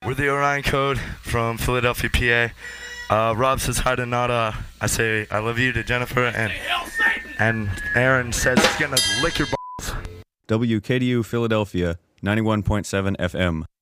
We're the Orion Code from Philadelphia, PA. Rob says hi to Nada. I say I love you to Jennifer, and Aaron says he's gonna lick your balls. WKDU Philadelphia, 91.7 FM.